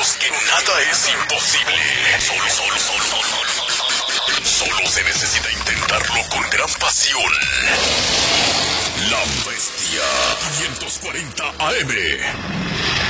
sabemos que nada es imposible. Solo se necesita intentarlo con gran pasión. La Bestia 540 AM.